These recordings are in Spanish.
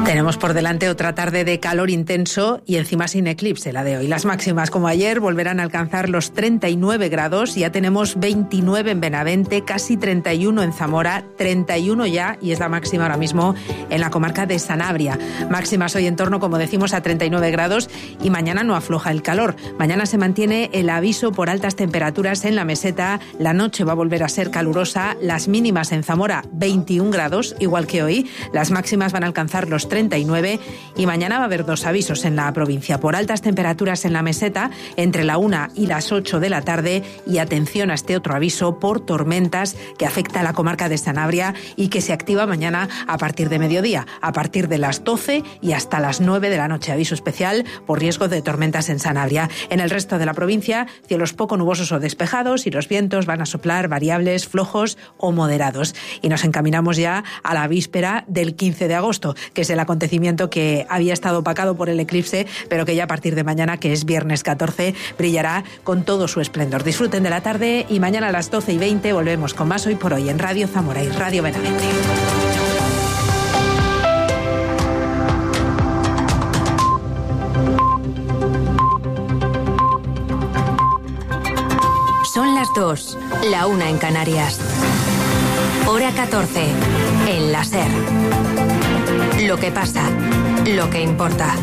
Tenemos por delante otra tarde de calor intenso y encima sin eclipse, la de hoy. Las máximas, como ayer, volverán a alcanzar los 39 grados. Ya tenemos 29 en Benavente, casi 31 en Zamora, 31 ya, y es la máxima ahora mismo en la comarca de Sanabria. Máximas hoy en torno, como decimos, a 39 grados y mañana no afloja el calor. Mañana se mantiene el aviso por altas temperaturas en la meseta. La noche va a volver a ser calurosa. Las mínimas en Zamora, 21 grados, igual que hoy. Las máximas van a alcanzar los 39 y mañana va a haber dos avisos en la provincia por altas temperaturas en la meseta entre la 1 y las 8 de la tarde y atención a este otro aviso por tormentas que afecta a la comarca de Sanabria y que se activa mañana a partir de mediodía, a partir de las 12 y hasta las 9 de la noche. Aviso especial por riesgo de tormentas en Sanabria. En el resto de la provincia, cielos poco nubosos o despejados y los vientos van a soplar variables, flojos o moderados. Y nos encaminamos ya a la víspera del 15 de agosto, que es el acontecimiento que había estado opacado por el eclipse, pero que ya a partir de mañana, que es viernes 14, brillará con todo su esplendor. Disfruten de la tarde y mañana a las 12:20 volvemos con más Hoy por Hoy en Radio Zamora y Radio Benavente. Son las 2, la 1 en Canarias. Hora 14, en la SER. Lo que pasa, lo que importa.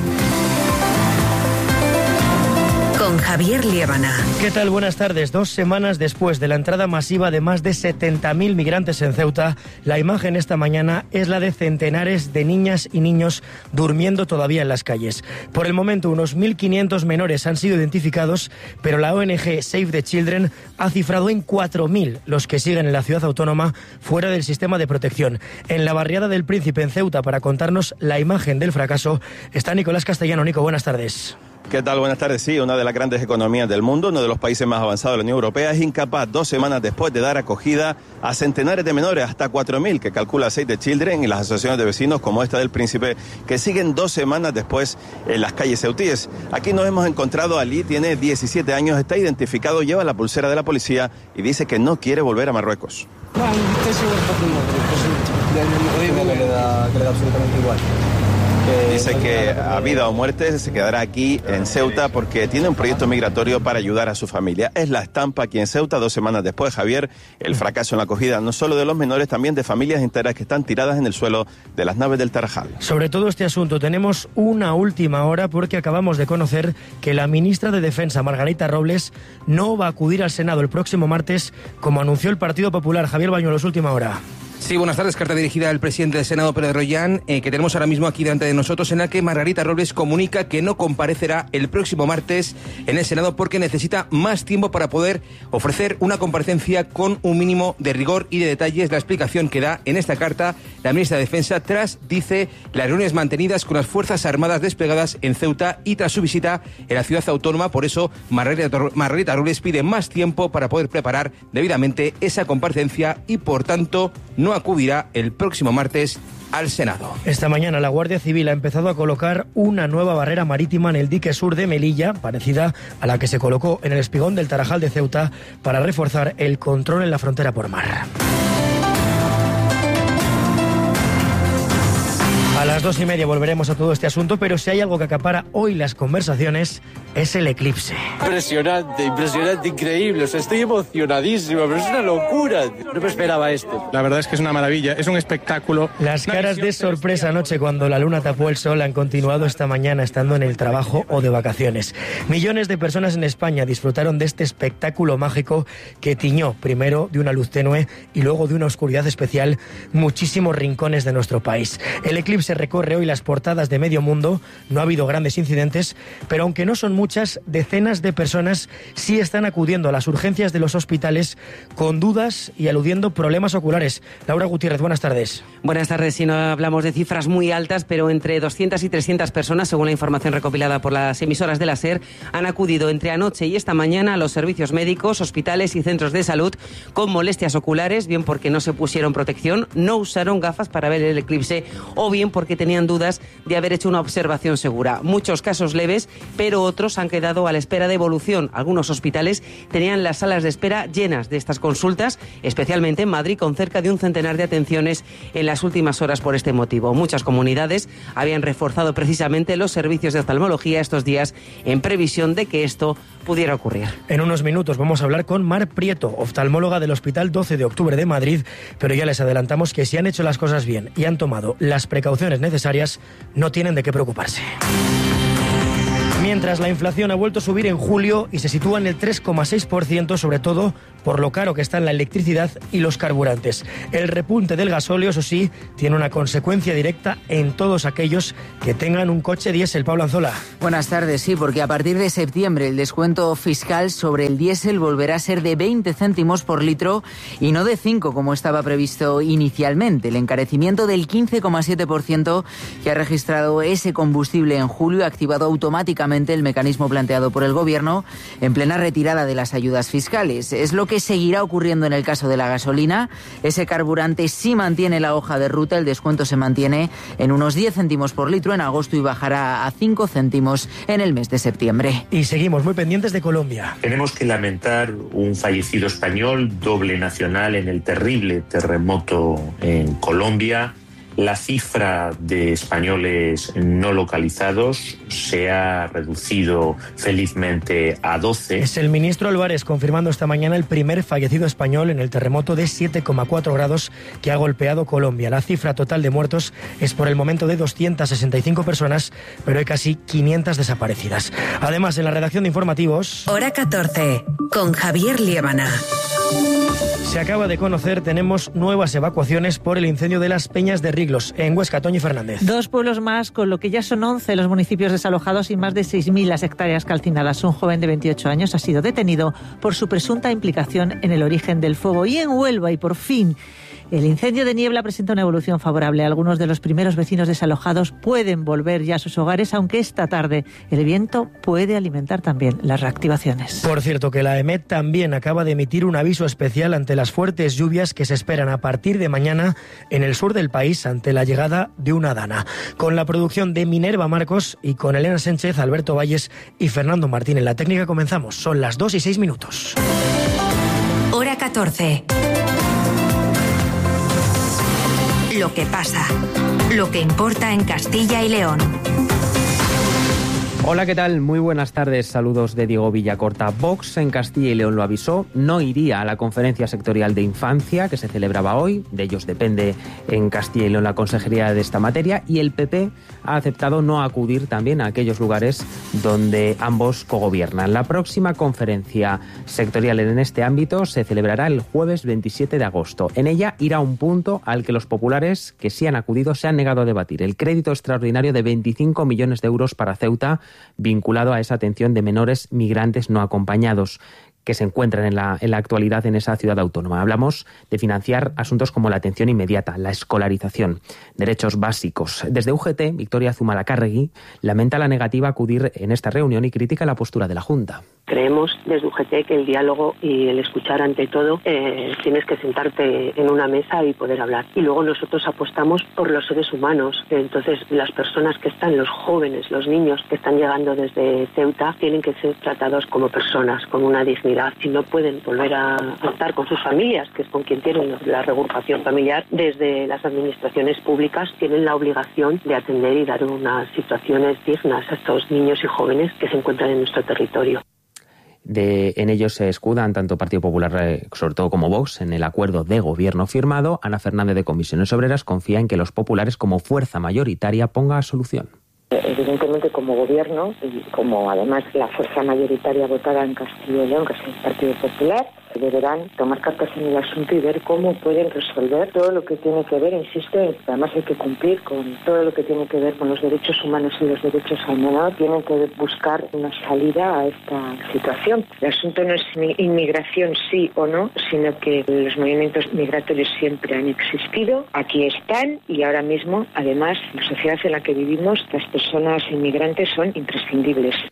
Con Javier Liébana. ¿Qué tal? Buenas tardes. 2 semanas después de la entrada masiva de más de 70.000 migrantes en Ceuta, la imagen esta mañana es la de centenares de niñas y niños durmiendo todavía en las calles. Por el momento, unos 1.500 menores han sido identificados, pero la ONG Save the Children ha cifrado en 4.000 los que siguen en la ciudad autónoma fuera del sistema de protección. En la barriada del Príncipe, en Ceuta, para contarnos la imagen del fracaso, está Nicolás Castellano. Nico, buenas tardes. ¿Qué tal? Buenas tardes. Sí, una de las grandes economías del mundo, uno de los países más avanzados de la Unión Europea, es incapaz 2 semanas después de dar acogida a centenares de menores, hasta 4.000, que calcula Save the Children y las asociaciones de vecinos como esta del Príncipe, que siguen 2 semanas después en las calles ceutíes. Aquí nos hemos encontrado a Ali, tiene 17 años, está identificado, lleva la pulsera de la policía y dice que no quiere volver a Marruecos. Que le da absolutamente igual. Dice que a vida o muerte se quedará aquí en Ceuta porque tiene un proyecto migratorio para ayudar a su familia. Es la estampa aquí en Ceuta 2 semanas después, Javier, el fracaso en la acogida no solo de los menores, también de familias enteras que están tiradas en el suelo de las naves del Tarajal. Sobre todo este asunto tenemos una última hora porque acabamos de conocer que la ministra de Defensa, Margarita Robles, no va a acudir al Senado el próximo martes, como anunció el Partido Popular. Javier Bañuelos, última hora. Sí, buenas tardes. Carta dirigida al presidente del Senado, Pedro Rollán, que tenemos ahora mismo aquí delante de nosotros, en la que Margarita Robles comunica que no comparecerá el próximo martes en el Senado porque necesita más tiempo para poder ofrecer una comparecencia con un mínimo de rigor y de detalles. La explicación que da en esta carta la ministra de Defensa tras, dice, las reuniones mantenidas con las Fuerzas Armadas desplegadas en Ceuta y tras su visita en la ciudad autónoma. Por eso, Margarita Robles pide más tiempo para poder preparar debidamente esa comparecencia y, por tanto, no acudirá el próximo martes al Senado. Esta mañana la Guardia Civil ha empezado a colocar una nueva barrera marítima en el dique sur de Melilla, parecida a la que se colocó en el espigón del Tarajal de Ceuta, para reforzar el control en la frontera por mar. A las 2:30 volveremos a todo este asunto, pero si hay algo que acapara hoy las conversaciones es el eclipse. Impresionante, increíble. O sea, estoy emocionadísimo, pero es una locura. No me esperaba esto. La verdad es que es una maravilla, es un espectáculo. Las caras de sorpresa anoche cuando la luna tapó el sol han continuado esta mañana estando en el trabajo o de vacaciones. Millones de personas en España disfrutaron de este espectáculo mágico que tiñó primero de una luz tenue y luego de una oscuridad especial muchísimos rincones de nuestro país. El eclipse recorre hoy las portadas de medio mundo, no ha habido grandes incidentes, pero aunque no son muchas, decenas de personas sí están acudiendo a las urgencias de los hospitales con dudas y aludiendo problemas oculares. Laura Gutiérrez, buenas tardes. Buenas tardes. Si no hablamos de cifras muy altas, pero entre 200 y 300 personas, según la información recopilada por las emisoras de la SER, han acudido entre anoche y esta mañana a los servicios médicos, hospitales y centros de salud con molestias oculares, bien porque no se pusieron protección, no usaron gafas para ver el eclipse o bien porque tenían dudas de haber hecho una observación segura. Muchos casos leves, pero otros han quedado a la espera de evolución. Algunos hospitales tenían las salas de espera llenas de estas consultas, especialmente en Madrid, con cerca de un centenar de atenciones en las últimas horas por este motivo. Muchas comunidades habían reforzado precisamente los servicios de oftalmología estos días en previsión de que esto pudiera ocurrir. En unos minutos vamos a hablar con Mar Prieto, oftalmóloga del Hospital 12 de Octubre de Madrid, pero ya les adelantamos que si han hecho las cosas bien y han tomado las precauciones necesarias, no tienen de qué preocuparse. Mientras la inflación ha vuelto a subir en julio y se sitúa en el 3,6%, sobre todo por lo caro que está en la electricidad y los carburantes. El repunte del gasóleo, eso sí, tiene una consecuencia directa en todos aquellos que tengan un coche diésel. Pablo Anzola. Buenas tardes, sí, porque a partir de septiembre el descuento fiscal sobre el diésel volverá a ser de 20 céntimos por litro y no de 5 como estaba previsto inicialmente. El encarecimiento del 15,7% que ha registrado ese combustible en julio ha activado automáticamente el mecanismo planteado por el Gobierno en plena retirada de las ayudas fiscales. Es lo que seguirá ocurriendo en el caso de la gasolina. Ese carburante sí mantiene la hoja de ruta, el descuento se mantiene en unos 10 céntimos por litro en agosto y bajará a 5 céntimos en el mes de septiembre. Y seguimos muy pendientes de Colombia. Tenemos que lamentar un fallecido español, doble nacional, en el terrible terremoto en Colombia. La cifra de españoles no localizados se ha reducido felizmente a 12. Es el ministro Álvarez confirmando esta mañana el primer fallecido español en el terremoto de 7,4 grados que ha golpeado Colombia. La cifra total de muertos es por el momento de 265 personas, pero hay casi 500 desaparecidas. Además, en la redacción de informativos... Hora 14, con Javier Liébana. Se acaba de conocer, tenemos nuevas evacuaciones por el incendio de las Peñas de Riglos, en Huesca. Toñi Fernández. 2 pueblos más, con lo que ya son 11 los municipios desalojados y más de 6.000 las hectáreas calcinadas. Un joven de 28 años ha sido detenido por su presunta implicación en el origen del fuego. Y en Huelva, y por fin, el incendio de Niebla presenta una evolución favorable. Algunos de los primeros vecinos desalojados pueden volver ya a sus hogares, aunque esta tarde el viento puede alimentar también las reactivaciones. Por cierto, que la EMET también acaba de emitir un aviso especial ante las fuertes lluvias que se esperan a partir de mañana en el sur del país ante la llegada de una dana. Con la producción de Minerva Marcos y con Elena Sánchez, Alberto Valles y Fernando Martín en la técnica comenzamos. Son las 2:06. Hora 14. Lo que pasa, lo que importa en Castilla y León. Hola, ¿qué tal? Muy buenas tardes. Saludos de Diego Villacorta. Vox en Castilla y León lo avisó, no iría a la conferencia sectorial de infancia que se celebraba hoy. De ellos depende en Castilla y León la consejería de esta materia, y el PP ha aceptado no acudir también a aquellos lugares donde ambos cogobiernan. La próxima conferencia sectorial en este ámbito se celebrará el jueves 27 de agosto. En ella irá un punto al que los populares que sí han acudido se han negado a debatir: el crédito extraordinario de 25 millones de euros para Ceuta, vinculado a esa atención de menores migrantes no acompañados que se encuentran en la actualidad en esa ciudad autónoma. Hablamos de financiar asuntos como la atención inmediata, la escolarización, derechos básicos. Desde UGT, Victoria Zumalacárregui lamenta la negativa a acudir en esta reunión y critica la postura de la Junta. Creemos desde UGT que el diálogo y el escuchar ante todo, tienes que sentarte en una mesa y poder hablar. Y luego nosotros apostamos por los seres humanos. Entonces las personas que están, los jóvenes, los niños que están llegando desde Ceuta, tienen que ser tratados como personas, con una dignidad. Si no pueden volver a estar con sus familias, que es con quien tienen la reagrupación familiar, desde las administraciones públicas tienen la obligación de atender y dar unas situaciones dignas a estos niños y jóvenes que se encuentran en nuestro territorio. En ellos se escudan tanto Partido Popular, sobre todo como Vox, en el acuerdo de gobierno firmado. Ana Fernández, de Comisiones Obreras, confía en que los populares, como fuerza mayoritaria, ponga solución. Evidentemente, como gobierno y como además la fuerza mayoritaria votada en Castilla y León, que es el Partido Popular, deberán tomar cartas en el asunto y ver cómo pueden resolver todo lo que tiene que ver, insisto, además hay que cumplir con todo lo que tiene que ver con los derechos humanos y los derechos al menor. Tienen que buscar una salida a esta situación. El asunto no es inmigración sí o no, sino que los movimientos migratorios siempre han existido, aquí están, y ahora mismo, además, la sociedad en la que vivimos, las personas inmigrantes son imprescindibles.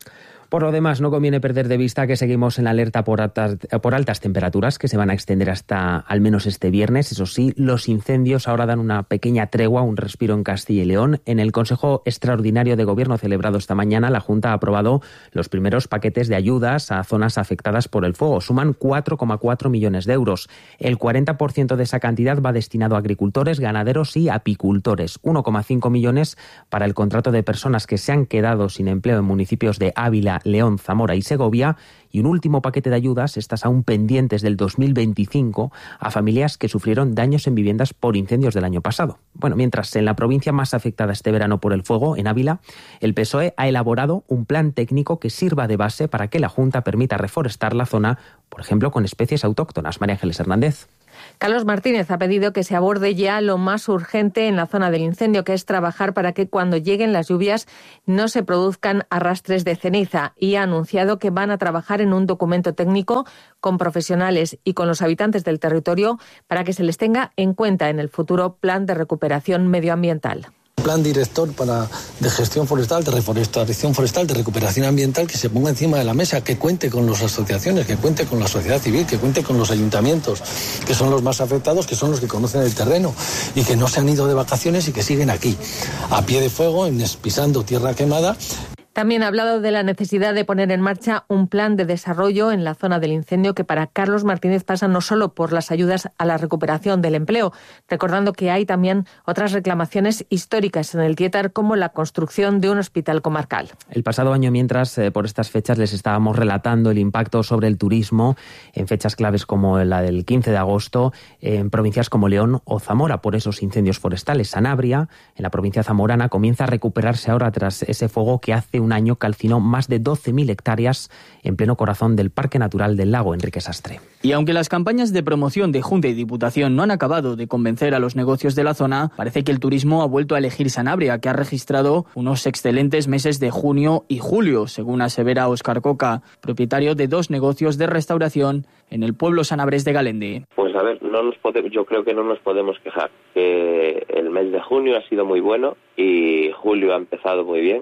Por lo demás, no conviene perder de vista que seguimos en la alerta por altas temperaturas que se van a extender hasta al menos este viernes. Eso sí, los incendios ahora dan una pequeña tregua, un respiro en Castilla y León. En el Consejo Extraordinario de Gobierno celebrado esta mañana, la Junta ha aprobado los primeros paquetes de ayudas a zonas afectadas por el fuego. Suman 4,4 millones de euros. El 40% de esa cantidad va destinado a agricultores, ganaderos y apicultores. 1,5 millones para el contrato de personas que se han quedado sin empleo en municipios de Ávila, León, Zamora y Segovia, y un último paquete de ayudas, estas aún pendientes del 2025, a familias que sufrieron daños en viviendas por incendios del año pasado. Bueno, mientras en la provincia más afectada este verano por el fuego, en Ávila, el PSOE ha elaborado un plan técnico que sirva de base para que la Junta permita reforestar la zona, por ejemplo, con especies autóctonas. María Ángeles Hernández. Carlos Martínez ha pedido que se aborde ya lo más urgente en la zona del incendio, que es trabajar para que cuando lleguen las lluvias no se produzcan arrastres de ceniza, y ha anunciado que van a trabajar en un documento técnico con profesionales y con los habitantes del territorio para que se les tenga en cuenta en el futuro plan de recuperación medioambiental. Plan director de gestión forestal, de reforestación forestal, de recuperación ambiental, que se ponga encima de la mesa, que cuente con las asociaciones, que cuente con la sociedad civil, que cuente con los ayuntamientos, que son los más afectados, que son los que conocen el terreno y que no se han ido de vacaciones y que siguen aquí, a pie de fuego, pisando tierra quemada. También ha hablado de la necesidad de poner en marcha un plan de desarrollo en la zona del incendio que para Carlos Martínez pasa no solo por las ayudas a la recuperación del empleo, recordando que hay también otras reclamaciones históricas en el Tietar, como la construcción de un hospital comarcal. El pasado año, mientras por estas fechas les estábamos relatando el impacto sobre el turismo en fechas claves como la del 15 de agosto en provincias como León o Zamora por esos incendios forestales. Sanabria, en la provincia zamorana, comienza a recuperarse ahora tras ese fuego que hace un año calcinó más de 12.000 hectáreas en pleno corazón del Parque Natural del Lago. Enrique Sastre. Y aunque las campañas de promoción de Junta y Diputación no han acabado de convencer a los negocios de la zona, parece que el turismo ha vuelto a elegir Sanabria, que ha registrado unos excelentes meses de junio y julio, según asevera Óscar Coca, propietario de 2 negocios de restauración en el pueblo sanabrés de Galende. Pues a ver, yo creo que no nos podemos quejar, que el mes de junio ha sido muy bueno y julio ha empezado muy bien.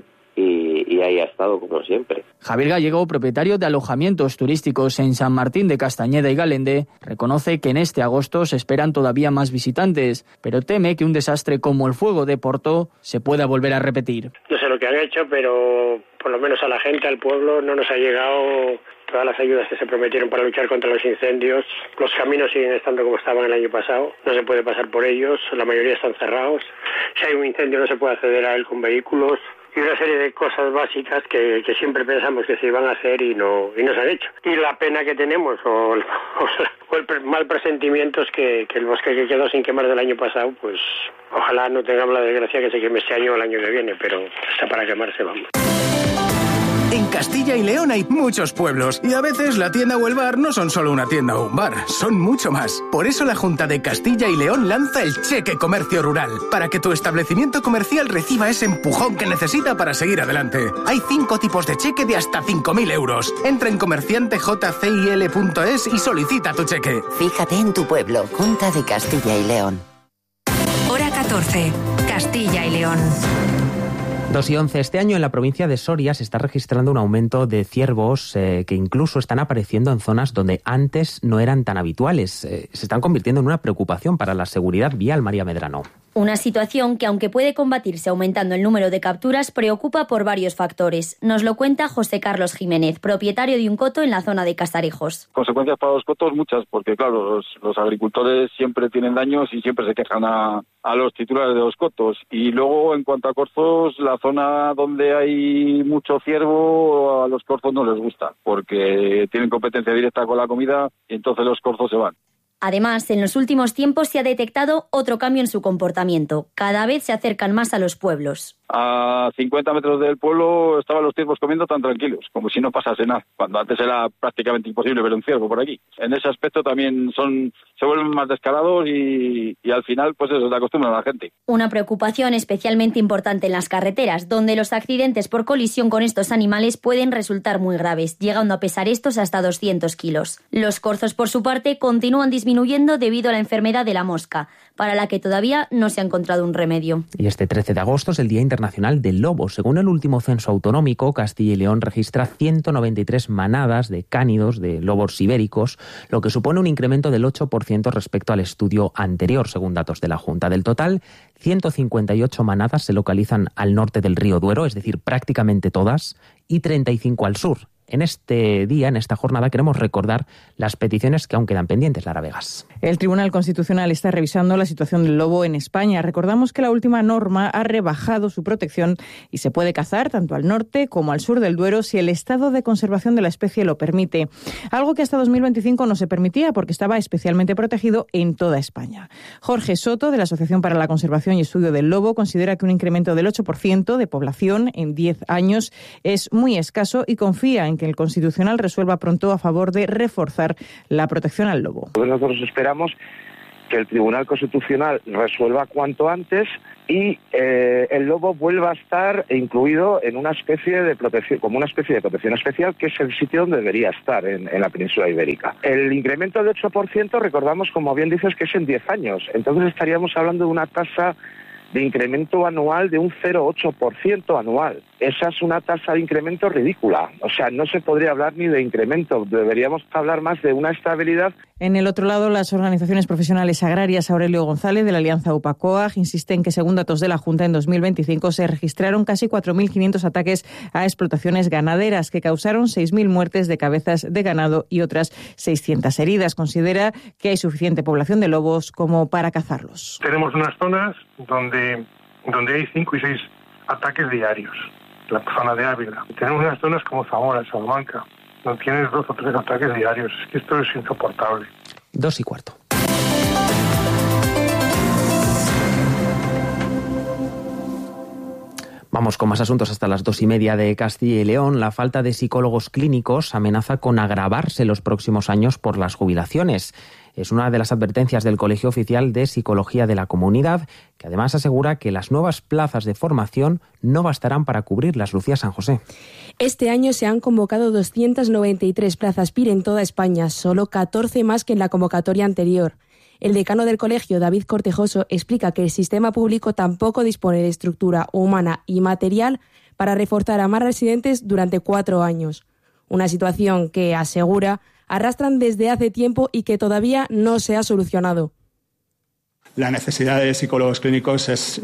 Y ahí ha estado como siempre. Javier Gallego, propietario de alojamientos turísticos en San Martín de Castañeda y Galende, reconoce que en este agosto se esperan todavía más visitantes, pero teme que un desastre como el fuego de Porto se pueda volver a repetir. No sé lo que han hecho, pero por lo menos a la gente, al pueblo, no nos ha llegado todas las ayudas que se prometieron para luchar contra los incendios. Los caminos siguen estando como estaban el año pasado, no se puede pasar por ellos, la mayoría están cerrados. Si hay un incendio no se puede acceder a él con vehículos. Y una serie de cosas básicas que siempre pensamos que se iban a hacer y no se han hecho. Y la pena que tenemos, o el mal presentimiento, es que el bosque que quedó sin quemar del año pasado, pues ojalá no tengamos la desgracia que se queme este año o el año que viene, pero está para quemarse, vamos. En Castilla y León hay muchos pueblos y a veces la tienda o el bar no son solo una tienda o un bar, son mucho más. Por eso la Junta de Castilla y León lanza el Cheque Comercio Rural, para que tu establecimiento comercial reciba ese empujón que necesita para seguir adelante. Hay 5 tipos de cheque de hasta 5.000 euros. Entra en comerciantejcil.es y solicita tu cheque. Fíjate en tu pueblo, Junta de Castilla y León. Hora 14, Castilla y León. 2:11. Este año en la provincia de Soria se está registrando un aumento de ciervos que incluso están apareciendo en zonas donde antes no eran tan habituales. Se están convirtiendo en una preocupación para la seguridad vial. María Medrano. Una situación que, aunque puede combatirse aumentando el número de capturas, preocupa por varios factores. Nos lo cuenta José Carlos Jiménez, propietario de un coto en la zona de Casarejos. Consecuencias para los cotos muchas, porque claro, los agricultores siempre tienen daños y siempre se quejan a los titulares de los cotos. Y luego, en cuanto a corzos, la zona donde hay mucho ciervo, a los corzos no les gusta, porque tienen competencia directa con la comida y entonces los corzos se van. Además, en los últimos tiempos se ha detectado otro cambio en su comportamiento. Cada vez se acercan más a los pueblos. A 50 metros del pueblo estaban los ciervos comiendo tan tranquilos, como si no pasase nada, cuando antes era prácticamente imposible ver un ciervo por aquí. En ese aspecto también se vuelven más descarados y al final pues eso, se acostumbran a la gente. Una preocupación especialmente importante en las carreteras, donde los accidentes por colisión con estos animales pueden resultar muy graves, llegando a pesar estos hasta 200 kilos. Los corzos, por su parte, continúan disminuyendo debido a la enfermedad de la mosca. para la que todavía no se ha encontrado un remedio. Y este 13 de agosto es el Día Internacional del Lobo. Según el último censo autonómico, Castilla y León registra 193 manadas de cánidos de lobos ibéricos, lo que supone un incremento del 8% respecto al estudio anterior, según datos de la Junta. Del total, 158 manadas se localizan al norte del río Duero, es decir, prácticamente todas, y 35 al sur. En este día, en esta jornada, queremos recordar las peticiones que aún quedan pendientes, Lara Vegas. El Tribunal Constitucional está revisando la situación del lobo en España. Recordamos que la última norma ha rebajado su protección y se puede cazar tanto al norte como al sur del Duero si el estado de conservación de la especie lo permite. Algo que hasta 2025 no se permitía porque estaba especialmente protegido en toda España. Jorge Soto, de la Asociación para la Conservación y Estudio del Lobo, considera que un incremento del 8% de población en 10 años es muy escaso y confía en que el Constitucional resuelva pronto a favor de reforzar la protección al lobo. Nosotros esperamos que el Tribunal Constitucional resuelva cuanto antes y el lobo vuelva a estar incluido en una especie de protección, como una especie de protección especial, que es el sitio donde debería estar en la península ibérica. El incremento de 8%, recordamos, como bien dices, que es en 10 años. Entonces estaríamos hablando de una tasa de incremento anual de un 0,8% anual. Esa es una tasa de incremento ridícula. O sea, no se podría hablar ni de incremento, deberíamos hablar más de una estabilidad. En el otro lado, las organizaciones profesionales agrarias Aurelio González, de la Alianza UPA-COAG, insisten que, según datos de la Junta, en 2025 se registraron casi 4.500 ataques a explotaciones ganaderas que causaron 6.000 muertes de cabezas de ganado y otras 600 heridas. Considera que hay suficiente población de lobos como para cazarlos. Tenemos unas zonas donde hay 5 y 6 ataques diarios, la zona de Ávila. Tenemos unas zonas como Zamora, Salamanca, donde tienes 2 o 3 ataques diarios. Es que esto es insoportable. 2:15. Vamos con más asuntos hasta las 2:30 de Castilla y León. La falta de psicólogos clínicos amenaza con agravarse los próximos años por las jubilaciones. Es una de las advertencias del Colegio Oficial de Psicología de la Comunidad, que además asegura que las nuevas plazas de formación no bastarán para cubrirlas. Lucía San José. Este año se han convocado 293 plazas PIR en toda España, solo 14 más que en la convocatoria anterior. El decano del colegio, David Cortejoso, explica que el sistema público tampoco dispone de estructura humana y material para reforzar a más residentes durante 4 años. Una situación que, asegura, arrastran desde hace tiempo y que todavía no se ha solucionado. La necesidad de psicólogos clínicos es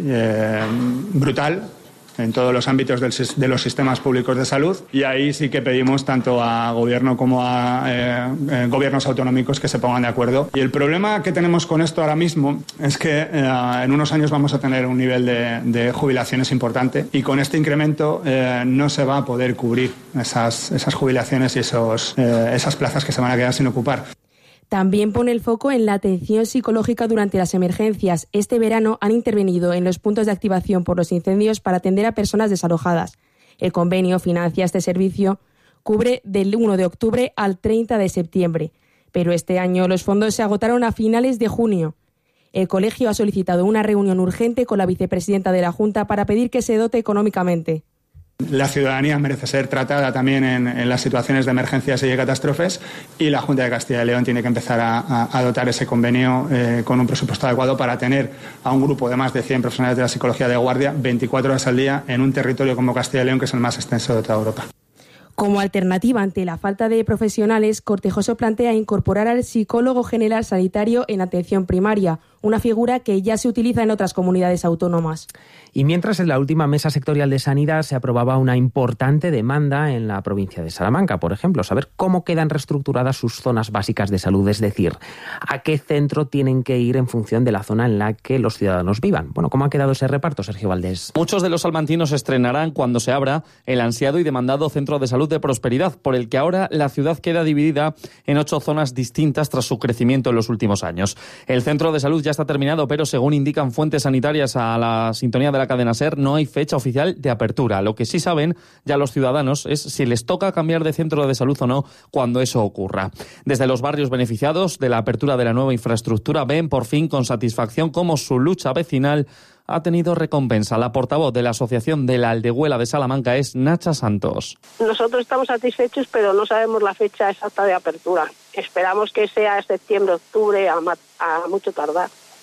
brutal en todos los ámbitos de los sistemas públicos de salud, y ahí sí que pedimos tanto a gobierno como a gobiernos autonómicos que se pongan de acuerdo. Y el problema que tenemos con esto ahora mismo es que en unos años vamos a tener un nivel de jubilaciones importante, y con este incremento no se va a poder cubrir esas jubilaciones y esas plazas que se van a quedar sin ocupar. También pone el foco en la atención psicológica durante las emergencias. Este verano han intervenido en los puntos de activación por los incendios para atender a personas desalojadas. El convenio financia este servicio, cubre del 1 de octubre al 30 de septiembre. Pero este año los fondos se agotaron a finales de junio. El colegio ha solicitado una reunión urgente con la vicepresidenta de la Junta para pedir que se dote económicamente. La ciudadanía merece ser tratada también en las situaciones de emergencias y de catástrofes, y la Junta de Castilla y León tiene que empezar a dotar ese convenio con un presupuesto adecuado para tener a un grupo de más de 100 profesionales de la psicología de guardia 24 horas al día en un territorio como Castilla y León, que es el más extenso de toda Europa. Como alternativa ante la falta de profesionales, Cortejoso plantea incorporar al psicólogo general sanitario en atención primaria, una figura que ya se utiliza en otras comunidades autónomas. Y mientras en la última mesa sectorial de sanidad se aprobaba una importante demanda en la provincia de Salamanca, por ejemplo, saber cómo quedan reestructuradas sus zonas básicas de salud, es decir, a qué centro tienen que ir en función de la zona en la que los ciudadanos vivan. Bueno, ¿cómo ha quedado ese reparto, Sergio Valdés? Muchos de los salmantinos estrenarán cuando se abra el ansiado y demandado Centro de Salud de Prosperidad, por el que ahora la ciudad queda dividida en 8 zonas distintas tras su crecimiento en los últimos años. El centro de salud ya está terminado, pero según indican fuentes sanitarias a la sintonía de la cadena SER, no hay fecha oficial de apertura. Lo que sí saben ya los ciudadanos es si les toca cambiar de centro de salud o no cuando eso ocurra. Desde los barrios beneficiados de la apertura de la nueva infraestructura ven por fin con satisfacción cómo su lucha vecinal ha tenido recompensa. La portavoz de la Asociación de la Aldehuela de Salamanca es Nacha Santos. Nosotros estamos satisfechos, pero no sabemos la fecha exacta de apertura. Esperamos que sea septiembre, octubre, a mucho tardar.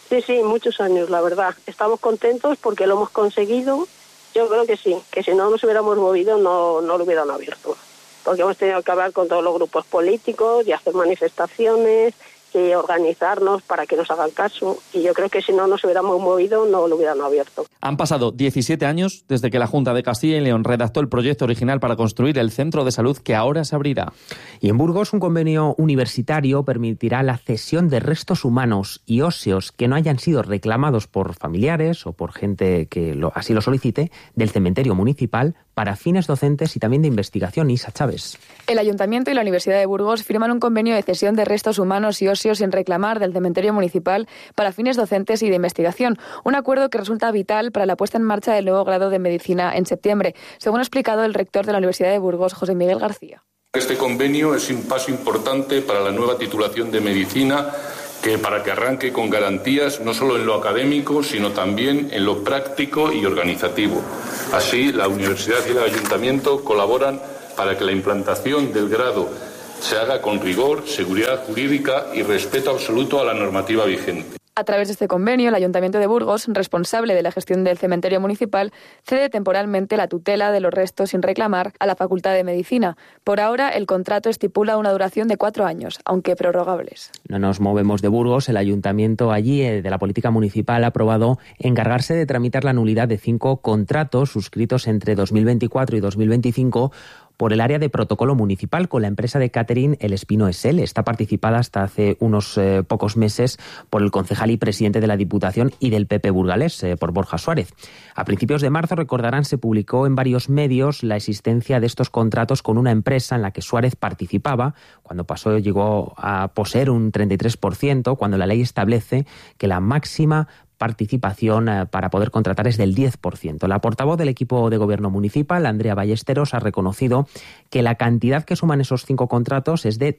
Sí, muchos años, la verdad. Estamos contentos porque lo hemos conseguido. Yo creo que sí, que si no nos hubiéramos movido no lo hubieran abierto. Porque hemos tenido que hablar con todos los grupos políticos y hacer manifestaciones y organizarnos para que nos hagan caso. Y yo creo que si no nos hubiéramos movido no lo hubieran abierto. Han pasado 17 años desde que la Junta de Castilla y León redactó el proyecto original para construir el centro de salud que ahora se abrirá. Y en Burgos, un convenio universitario permitirá la cesión de restos humanos y óseos que no hayan sido reclamados por familiares o por gente que así lo solicite del cementerio municipal para fines docentes y también de investigación. Isa Chávez. El Ayuntamiento y la Universidad de Burgos firman un convenio de cesión de restos humanos y óseos sin reclamar del cementerio municipal para fines docentes y de investigación. Un acuerdo que resulta vital para la puesta en marcha del nuevo grado de medicina en septiembre, según ha explicado el rector de la Universidad de Burgos, José Miguel García. Este convenio es un paso importante para la nueva titulación de medicina, para que arranque con garantías no solo en lo académico, sino también en lo práctico y organizativo. Así, la Universidad y el Ayuntamiento colaboran para que la implantación del grado se haga con rigor, seguridad jurídica y respeto absoluto a la normativa vigente. A través de este convenio, el Ayuntamiento de Burgos, responsable de la gestión del cementerio municipal, cede temporalmente la tutela de los restos sin reclamar a la Facultad de Medicina. Por ahora, el contrato estipula una duración de 4 años, aunque prorrogables. No nos movemos de Burgos. El Ayuntamiento allí de la política municipal ha aprobado encargarse de tramitar la nulidad de 5 contratos suscritos entre 2024 y 2025 por el área de protocolo municipal con la empresa de catering El Espino SL. Está participada hasta hace unos pocos meses por el concejal y presidente de la Diputación y del PP burgalés, por Borja Suárez. A principios de marzo, recordarán, se publicó en varios medios la existencia de estos contratos con una empresa en la que Suárez participaba. Cuando pasó, llegó a poseer un 33%, cuando la ley establece que la máxima participación para poder contratar es del 10%. La portavoz del equipo de gobierno municipal, Andrea Ballesteros, ha reconocido que la cantidad que suman esos 5 contratos es de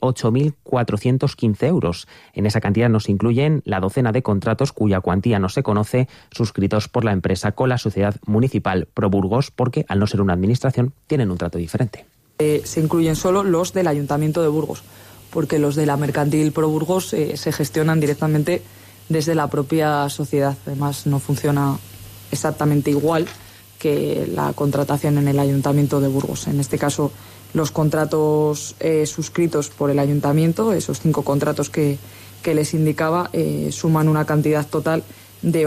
8.415 euros. En esa cantidad no se incluyen la docena de contratos cuya cuantía no se conoce, suscritos por la empresa con la sociedad municipal Proburgos, porque al no ser una administración tienen un trato diferente. Se incluyen solo los del Ayuntamiento de Burgos, porque los de la mercantil Proburgos se gestionan directamente desde la propia sociedad. Además, no funciona exactamente igual que la contratación en el Ayuntamiento de Burgos. En este caso, los contratos suscritos por el Ayuntamiento, esos 5 contratos que les indicaba, suman una cantidad total de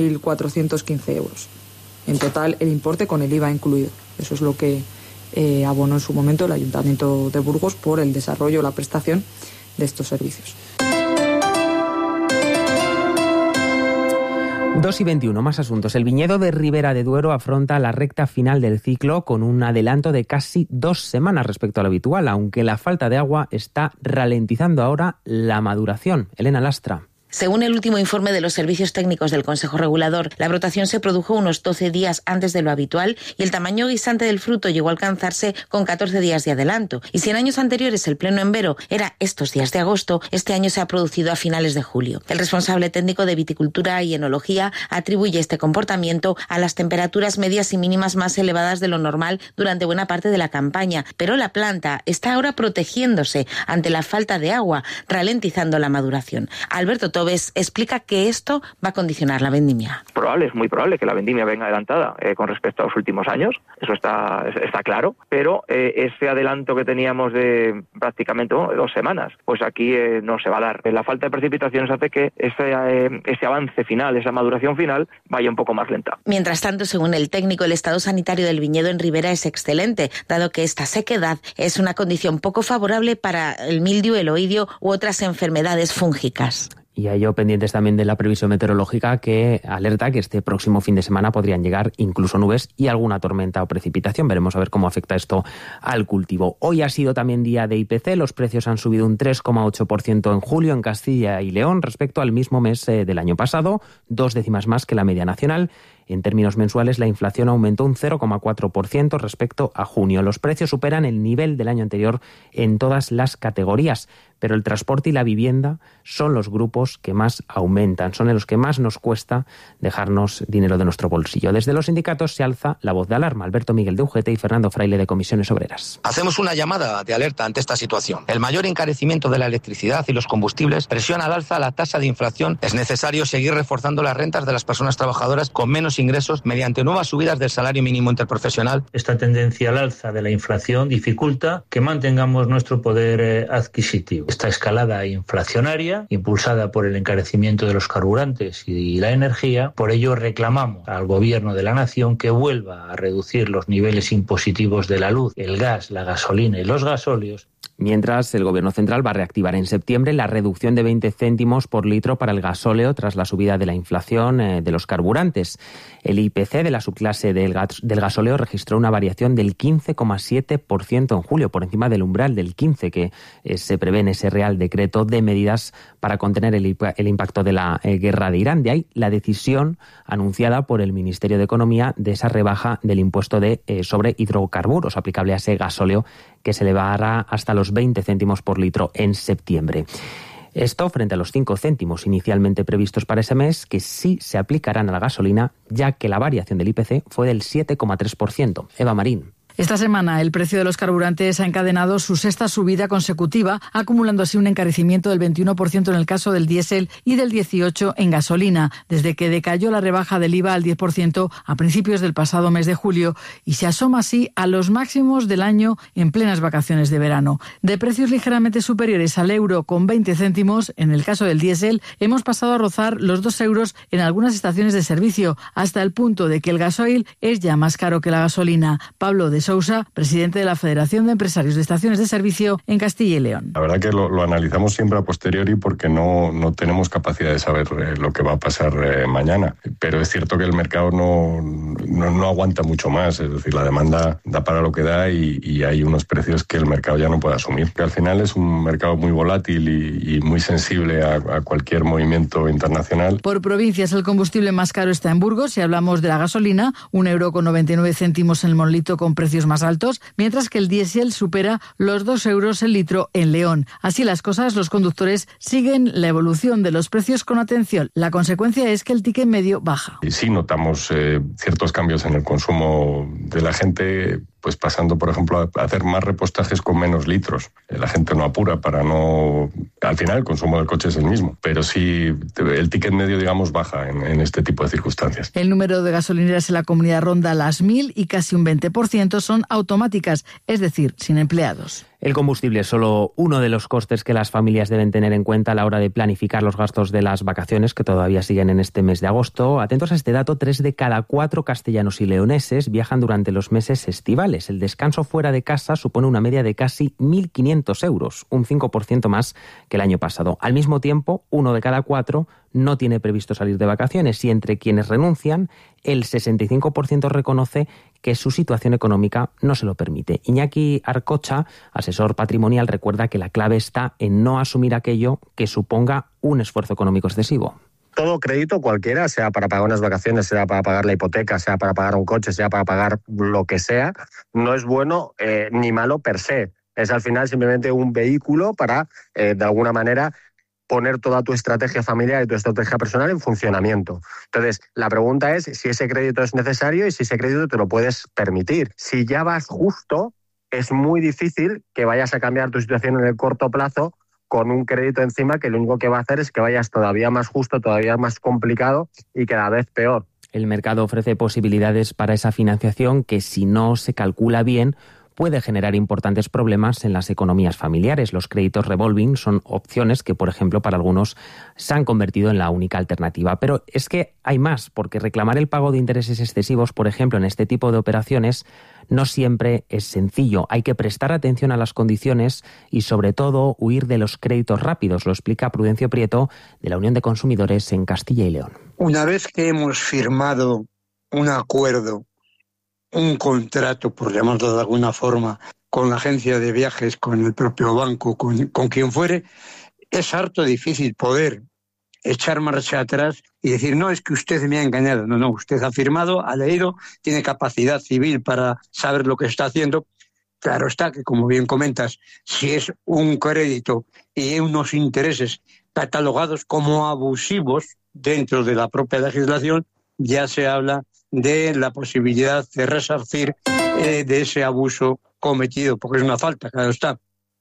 8.415 euros. En total, el importe con el IVA incluido. Eso es lo que abonó en su momento el Ayuntamiento de Burgos por el desarrollo o la prestación de estos servicios. 2:21, más asuntos. El viñedo de Ribera de Duero afronta la recta final del ciclo con un adelanto de casi 2 semanas respecto a lo habitual, aunque la falta de agua está ralentizando ahora la maduración. Elena Lastra. Según el último informe de los servicios técnicos del Consejo Regulador, la brotación se produjo unos 12 días antes de lo habitual y el tamaño guisante del fruto llegó a alcanzarse con 14 días de adelanto. Y si en años anteriores el pleno envero era estos días de agosto, este año se ha producido a finales de julio. El responsable técnico de viticultura y enología atribuye este comportamiento a las temperaturas medias y mínimas más elevadas de lo normal durante buena parte de la campaña, pero la planta está ahora protegiéndose ante la falta de agua, ralentizando la maduración. Alberto Tobes explica que esto va a condicionar la vendimia. Es muy probable que la vendimia venga adelantada con respecto a los últimos años, eso está claro, pero ese adelanto que teníamos de prácticamente 2 semanas, pues aquí no se va a dar. La falta de precipitaciones hace que ese avance final, esa maduración final, vaya un poco más lenta. Mientras tanto, según el técnico, el estado sanitario del viñedo en Ribera es excelente, dado que esta sequedad es una condición poco favorable para el mildiu, el oidio u otras enfermedades fúngicas. Y a ello pendientes también de la previsión meteorológica que alerta que este próximo fin de semana podrían llegar incluso nubes y alguna tormenta o precipitación. Veremos a ver cómo afecta esto al cultivo. Hoy ha sido también día de IPC. Los precios han subido un 3,8% en julio en Castilla y León respecto al mismo mes del año pasado, 2 décimas más que la media nacional. En términos mensuales, la inflación aumentó un 0,4% respecto a junio. Los precios superan el nivel del año anterior en todas las categorías, pero el transporte y la vivienda son los grupos que más aumentan, son los que más nos cuesta dejarnos dinero de nuestro bolsillo. Desde los sindicatos se alza la voz de alarma. Alberto Miguel de UGT y Fernando Fraile de Comisiones Obreras. Hacemos una llamada de alerta ante esta situación. El mayor encarecimiento de la electricidad y los combustibles presiona al alza la tasa de inflación. Es necesario seguir reforzando las rentas de las personas trabajadoras con menos ingresos mediante nuevas subidas del salario mínimo interprofesional. Esta tendencia al alza de la inflación dificulta que mantengamos nuestro poder adquisitivo. Esta escalada inflacionaria, impulsada por el encarecimiento de los carburantes y la energía, por ello reclamamos al Gobierno de la Nación que vuelva a reducir los niveles impositivos de la luz, el gas, la gasolina y los gasóleos. Mientras, el Gobierno central va a reactivar en septiembre la reducción de 20 céntimos por litro para el gasóleo tras la subida de la inflación de los carburantes. El IPC de la subclase del gasóleo registró una variación del 15,7% en julio, por encima del umbral del 15% que se prevé en ese Real Decreto de medidas para contener el impacto de la guerra de Irán. De ahí la decisión anunciada por el Ministerio de Economía de esa rebaja del impuesto sobre hidrocarburos aplicable a ese gasóleo, que se elevará hasta los 20 céntimos por litro en septiembre. Esto frente a los 5 céntimos inicialmente previstos para ese mes, que sí se aplicarán a la gasolina, ya que la variación del IPC fue del 7,3%. Eva Marín. Esta semana el precio de los carburantes ha encadenado su sexta subida consecutiva, acumulando así un encarecimiento del 21% en el caso del diésel y del 18% en gasolina, desde que decayó la rebaja del IVA al 10% a principios del pasado mes de julio y se asoma así a los máximos del año en plenas vacaciones de verano. De precios ligeramente superiores al euro con 20 céntimos, en el caso del diésel, hemos pasado a rozar los 2 euros en algunas estaciones de servicio, hasta el punto de que el gasoil es ya más caro que la gasolina. Pablo de Sousa, presidente de la Federación de Empresarios de Estaciones de Servicio en Castilla y León. La verdad que lo analizamos siempre a posteriori porque no tenemos capacidad de saber lo que va a pasar mañana. Pero es cierto que el mercado no aguanta mucho más. Es decir, la demanda da para lo que da y hay unos precios que el mercado ya no puede asumir. Que al final es un mercado muy volátil y muy sensible a cualquier movimiento internacional. Por provincias, el combustible más caro está en Burgos. Si hablamos de la gasolina, 1,99 € en el monolito con precios más altos, mientras que el diésel supera los 2 euros el litro en León. Así las cosas, los conductores siguen la evolución de los precios con atención. La consecuencia es que el ticket medio baja. Y sí notamos ciertos cambios en el consumo de la gente, pues pasando, por ejemplo, a hacer más repostajes con menos litros. La gente no apura para no... Al final el consumo del coche es el mismo, pero sí el ticket medio, digamos, baja en este tipo de circunstancias. El número de gasolineras en la comunidad ronda las 1.000 y casi un 20% son automáticas, es decir, sin empleados. El combustible es solo uno de los costes que las familias deben tener en cuenta a la hora de planificar los gastos de las vacaciones, que todavía siguen en este mes de agosto. Atentos a este dato, 3 de cada 4 castellanos y leoneses viajan durante los meses estivales. El descanso fuera de casa supone una media de casi 1.500 €, un 5% más que el año pasado. Al mismo tiempo, 1 de cada 4 no tiene previsto salir de vacaciones y entre quienes renuncian, el 65% reconoce que su situación económica no se lo permite. Iñaki Arcocha, asesor patrimonial, recuerda que la clave está en no asumir aquello que suponga un esfuerzo económico excesivo. Todo crédito cualquiera, sea para pagar unas vacaciones, sea para pagar la hipoteca, sea para pagar un coche, sea para pagar lo que sea, no es bueno ni malo per se. Es al final simplemente un vehículo para, de alguna manera, poner toda tu estrategia familiar y tu estrategia personal en funcionamiento. Entonces, la pregunta es si ese crédito es necesario y si ese crédito te lo puedes permitir. Si ya vas justo, es muy difícil que vayas a cambiar tu situación en el corto plazo con un crédito encima que lo único que va a hacer es que vayas todavía más justo, todavía más complicado y cada vez peor. El mercado ofrece posibilidades para esa financiación que, si no se calcula bien, puede generar importantes problemas en las economías familiares. Los créditos revolving son opciones que, por ejemplo, para algunos se han convertido en la única alternativa. Pero es que hay más, porque reclamar el pago de intereses excesivos, por ejemplo, en este tipo de operaciones, no siempre es sencillo. Hay que prestar atención a las condiciones y, sobre todo, huir de los créditos rápidos. Lo explica Prudencio Prieto, de la Unión de Consumidores en Castilla y León. Una vez que hemos firmado un acuerdo, un contrato, por llamarlo de alguna forma, con la agencia de viajes, con el propio banco, con quien fuere, es harto difícil poder echar marcha atrás y decir, no, es que usted me ha engañado. No, usted ha firmado, ha leído, tiene capacidad civil para saber lo que está haciendo. Claro está que, como bien comentas, si es un crédito y unos intereses catalogados como abusivos dentro de la propia legislación, ya se habla de la posibilidad de resarcir de ese abuso cometido, porque es una falta, claro está.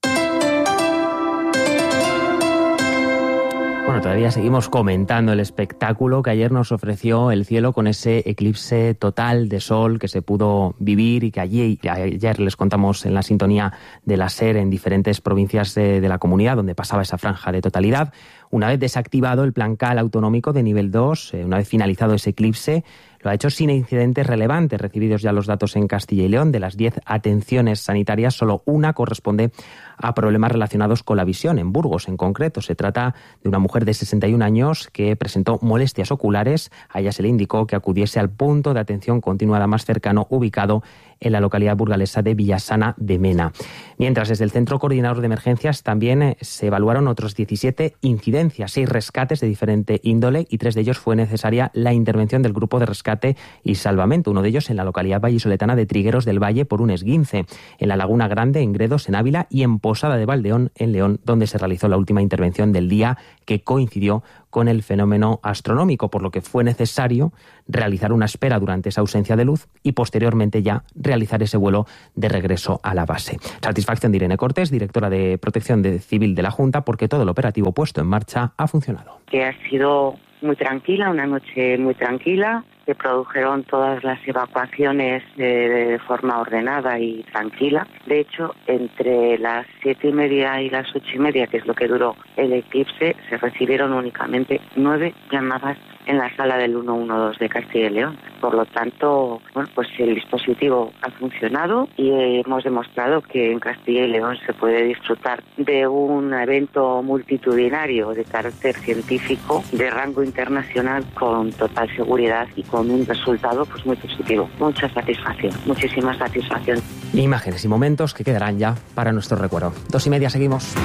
Bueno, todavía seguimos comentando el espectáculo que ayer nos ofreció el cielo con ese eclipse total de sol que se pudo vivir y que ayer les contamos en la sintonía de la SER en diferentes provincias de la comunidad donde pasaba esa franja de totalidad. Una vez desactivado el plan CAL autonómico de nivel 2, una vez finalizado ese eclipse, lo ha hecho sin incidentes relevantes. Recibidos ya los datos en Castilla y León, de las 10 atenciones sanitarias, solo una corresponde a problemas relacionados con la visión. En Burgos, en concreto, se trata de una mujer de 61 años que presentó molestias oculares. A ella se le indicó que acudiese al punto de atención continuada más cercano, ubicado en la localidad burgalesa de Villasana de Mena. Mientras, desde el Centro Coordinador de Emergencias también se evaluaron otros 17 incidencias, 6 rescates de diferente índole, y 3 de ellos fue necesaria la intervención del Grupo de Rescate y Salvamento, uno de ellos en la localidad vallisoletana de Trigueros del Valle por un esguince, en la Laguna Grande, en Gredos, en Ávila, y en Posada de Valdeón, en León, donde se realizó la última intervención del día, que coincidió con el fenómeno astronómico, por lo que fue necesario realizar una espera durante esa ausencia de luz y posteriormente ya realizar ese vuelo de regreso a la base. Satisfacción de Irene Cortés, directora de Protección Civil de la Junta, porque todo el operativo puesto en marcha ha funcionado. Que ha sido muy tranquila, una noche muy tranquila, que produjeron todas las evacuaciones de forma ordenada y tranquila. De hecho, entre las 7:30 y las 8:30, que es lo que duró el eclipse, se recibieron únicamente 9 llamadas en la sala del 112 de Castilla y León. Por lo tanto, bueno, pues el dispositivo ha funcionado y hemos demostrado que en Castilla y León se puede disfrutar de un evento multitudinario de carácter científico de rango internacional con total seguridad y con un resultado pues muy positivo. Mucha satisfacción, muchísima satisfacción. Imágenes y momentos que quedarán ya para nuestro recuerdo. 2:30, seguimos.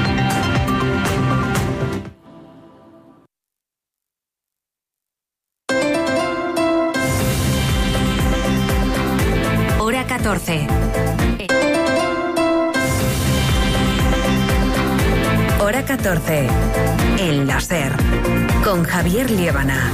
Hora 14. Hora 14. El láser. Con Javier Liébana.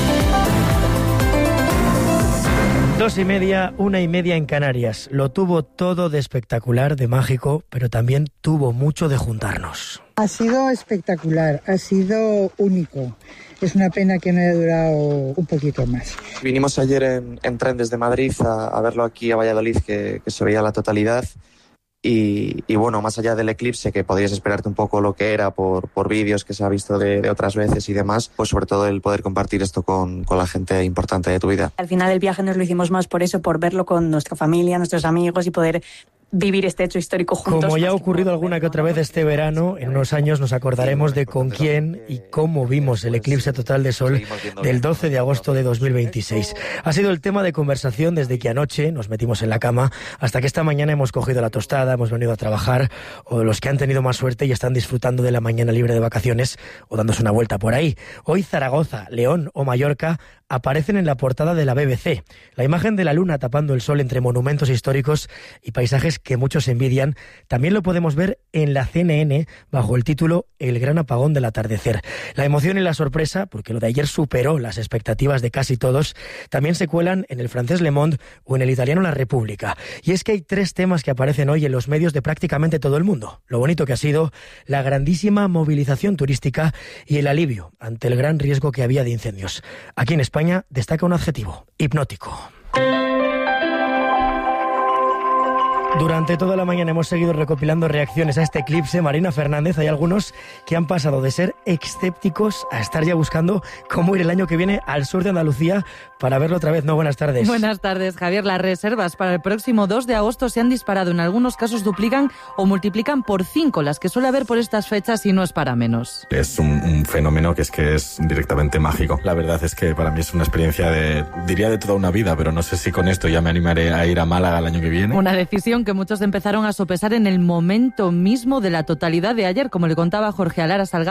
2:30, 1:30 en Canarias. Lo tuvo todo de espectacular, de mágico, pero también tuvo mucho de juntarnos. Ha sido espectacular, ha sido único. Es una pena que no haya durado un poquito más. Vinimos ayer en tren desde Madrid a verlo aquí a Valladolid, que se veía la totalidad. Y bueno, más allá del eclipse, que podías esperarte un poco lo que era por vídeos que se ha visto de otras veces y demás, pues sobre todo el poder compartir esto con la gente importante de tu vida. Al final del viaje nos lo hicimos más por eso, por verlo con nuestra familia, nuestros amigos y poder vivir este hecho histórico juntos. Como ya ha ocurrido alguna que otra vez este verano, en unos años nos acordaremos de con quién y cómo vimos el eclipse total de sol del 12 de agosto de 2026. Ha sido el tema de conversación desde que anoche nos metimos en la cama hasta que esta mañana hemos cogido la tostada, hemos venido a trabajar, o los que han tenido más suerte y están disfrutando de la mañana libre de vacaciones o dándose una vuelta por ahí. Hoy Zaragoza, León o Mallorca aparecen en la portada de la BBC. La imagen de la luna tapando el sol entre monumentos históricos y paisajes que muchos envidian, también lo podemos ver en la CNN bajo el título El gran apagón del atardecer. La emoción y la sorpresa, porque lo de ayer superó las expectativas de casi todos, también se cuelan en el francés Le Monde o en el italiano La Repubblica. Y es que hay 3 temas que aparecen hoy en los medios de prácticamente todo el mundo. Lo bonito que ha sido, la grandísima movilización turística y el alivio ante el gran riesgo que había de incendios. Aquí en España destaca un adjetivo: hipnótico. Durante toda la mañana hemos seguido recopilando reacciones a este eclipse. Marina Fernández, hay algunos que han pasado de ser escépticos a estar ya buscando cómo ir el año que viene al sur de Andalucía para verlo otra vez. No, buenas tardes. Buenas tardes, Javier. Las reservas para el próximo 2 de agosto se han disparado. En algunos casos duplican o multiplican por 5 las que suele haber por estas fechas y no es para menos. Es un fenómeno que es directamente mágico. La verdad es que para mí es una experiencia diría de toda una vida, pero no sé si con esto ya me animaré a ir a Málaga el año que viene. Una decisión que muchos empezaron a sopesar en el momento mismo de la totalidad de ayer, como le contaba Jorge Alara Salgado a Radio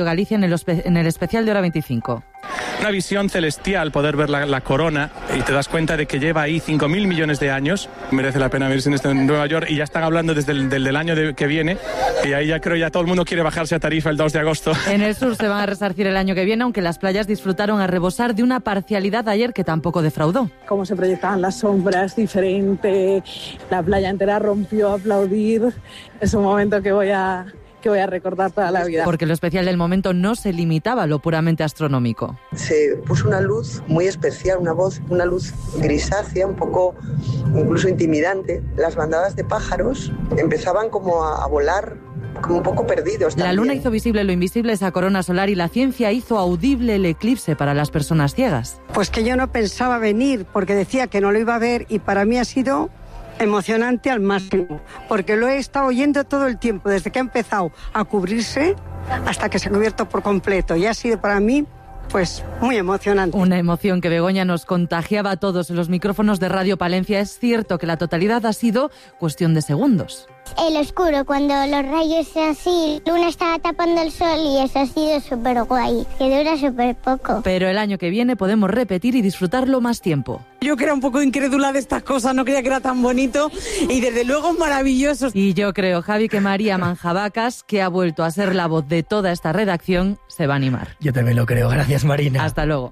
Radio Galicia en el especial de Hora 25. Una visión celestial poder ver la corona y te das cuenta de que lleva ahí 5.000 millones de años. Merece la pena verse en Nueva York y ya están hablando desde el año que viene y ahí ya creo ya todo el mundo quiere bajarse a Tarifa el 2 de agosto. En el sur se van a resarcir el año que viene, aunque las playas disfrutaron a rebosar de una parcialidad ayer que tampoco defraudó. Cómo se proyectaban las sombras, diferente, la playa entera rompió a aplaudir. Es un momento que voy a recordar toda la vida. Porque lo especial del momento no se limitaba a lo puramente astronómico. Se puso una luz muy especial, una luz grisácea, un poco incluso intimidante. Las bandadas de pájaros empezaban como a volar, como un poco perdidos también. La luna hizo visible lo invisible, esa corona solar, y la ciencia hizo audible el eclipse para las personas ciegas. Pues que yo no pensaba venir porque decía que no lo iba a ver y para mí ha sido emocionante al máximo, porque lo he estado oyendo todo el tiempo, desde que ha empezado a cubrirse hasta que se ha cubierto por completo, y ha sido para mí pues muy emocionante. Una emoción que Begoña nos contagiaba a todos en los micrófonos de Radio Palencia. Es cierto que la totalidad ha sido cuestión de segundos. El oscuro, cuando los rayos así, la luna estaba tapando el sol y eso ha sido súper guay, que dura súper poco. Pero el año que viene podemos repetir y disfrutarlo más tiempo. Yo que era un poco incrédula de estas cosas, no creía que era tan bonito y desde luego maravilloso. Y yo creo, Javi, que María Manjabacas, que ha vuelto a ser la voz de toda esta redacción, se va a animar. Yo también lo creo. Gracias, Marina. Hasta luego.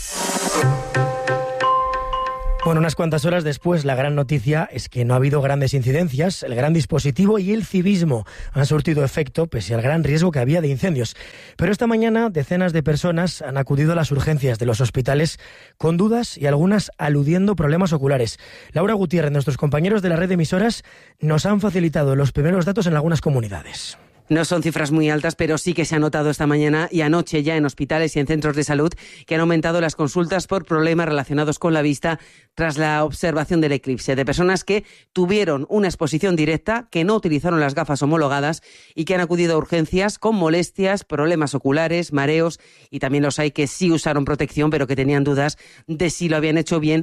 Bueno, unas cuantas horas después, la gran noticia es que no ha habido grandes incidencias. El gran dispositivo y el civismo han surtido efecto pese al gran riesgo que había de incendios. Pero esta mañana decenas de personas han acudido a las urgencias de los hospitales con dudas y algunas aludiendo problemas oculares. Laura Gutiérrez, nuestros compañeros de la red de emisoras, nos han facilitado los primeros datos en algunas comunidades. No son cifras muy altas, pero sí que se ha notado esta mañana y anoche ya en hospitales y en centros de salud que han aumentado las consultas por problemas relacionados con la vista tras la observación del eclipse, de personas que tuvieron una exposición directa, que no utilizaron las gafas homologadas y que han acudido a urgencias con molestias, problemas oculares, mareos, y también los hay que sí usaron protección pero que tenían dudas de si lo habían hecho bien